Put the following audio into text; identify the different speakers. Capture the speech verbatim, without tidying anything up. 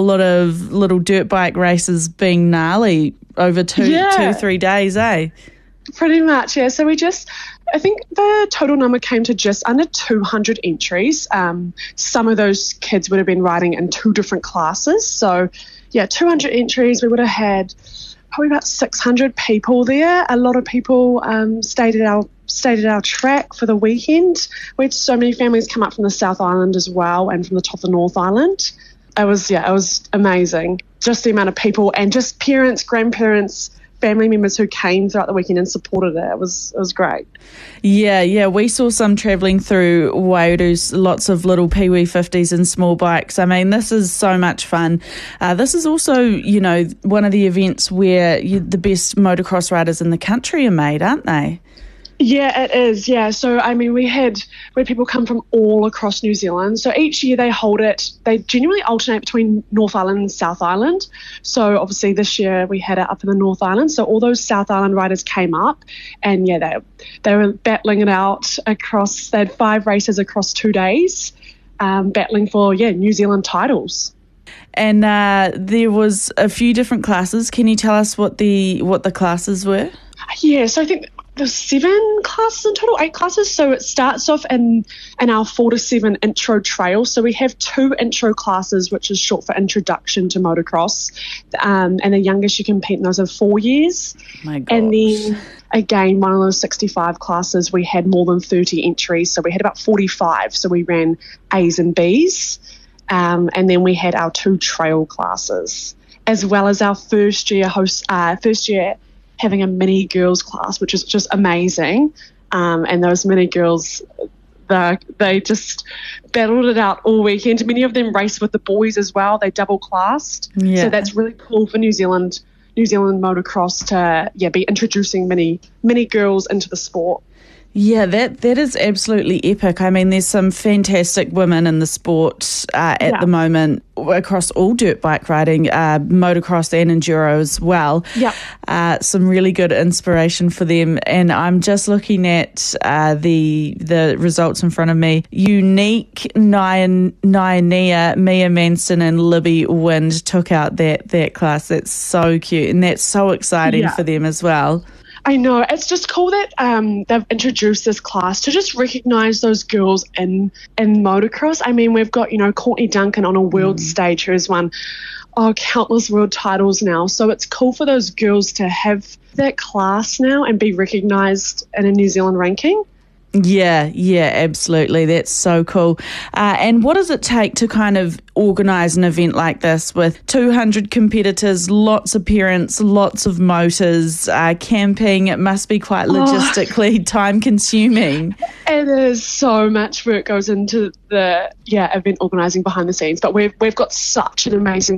Speaker 1: lot of little dirt bike races being gnarly over two,
Speaker 2: yeah.
Speaker 1: two, three days, eh?
Speaker 2: Pretty much, yeah. So we just, I think the total number came to just under two hundred entries. Um, some of those kids would have been riding in two different classes. So, yeah, two hundred entries. We would have had probably about six hundred people there. A lot of people um, stayed at our stayed at our track for the weekend. We had so many families come up from the South Island as well and from the top of the North Island. It was, yeah, it was amazing. Just the amount of people and just parents, grandparents, family members who came throughout the weekend and supported it. It was it was great.
Speaker 1: Yeah, yeah. We saw some travelling through Wairus, lots of little Pee-wee fifties and small bikes. I mean, this is so much fun. Uh, this is also, you know, one of the events where you, the best motocross riders in the country are made, aren't they?
Speaker 2: Yeah, it is. Yeah. So, I mean, we had we had people come from all across New Zealand. So each year they hold it. They genuinely alternate between North Island and South Island. So obviously this year we had it up in the North Island. So all those South Island riders came up, and yeah, they they were battling it out across. They had five races across two days, um, battling for yeah New Zealand titles.
Speaker 1: And uh, there was a few different classes. Can you tell us what the what the classes were?
Speaker 2: Yeah. So I think there's seven classes in total, eight classes. So it starts off in, in our four to seven intro trail. So we have two intro classes, which is short for introduction to motocross. Um, and the youngest you compete in those are four years.
Speaker 1: My gosh.
Speaker 2: And then again, one of those sixty-five classes, we had more than thirty entries. So we had about forty-five. So we ran A's and B's. Um, and then we had our two trail classes, as well as our first year host, uh, first year having a mini girls class, which is just amazing. Um, and those mini girls, they just battled it out all weekend. Many of them raced with the boys as well. They double classed.
Speaker 1: Yeah.
Speaker 2: So that's really cool for New Zealand, New Zealand motocross to yeah be introducing many many girls into the sport.
Speaker 1: Yeah, that that is absolutely epic. I mean, there's some fantastic women in the sport uh, at
Speaker 2: yeah.
Speaker 1: the moment across all dirt bike riding, uh, motocross and enduro as well.
Speaker 2: Yeah,
Speaker 1: uh, some really good inspiration for them. And I'm just looking at uh, the the results in front of me. Unique, Nyan, Nyania, Mia Manson and Libby Wind took out that, that class. That's so cute and that's so exciting
Speaker 2: yeah.
Speaker 1: for them as well.
Speaker 2: I know. It's just cool that um, they've introduced this class to just recognise those girls in, in motocross. I mean, we've got, you know, Courtney Duncan on a world mm. stage who has won oh, countless world titles now. So it's cool for those girls to have that class now and be recognised in a New Zealand ranking.
Speaker 1: Yeah, yeah, absolutely. That's so cool. Uh, and what does it take to kind of organise an event like this with two hundred competitors, lots of parents, lots of motors, uh, camping? It must be quite logistically oh, time consuming.
Speaker 2: It is. So much work goes into the yeah event organising behind the scenes, but we've we've got such an amazing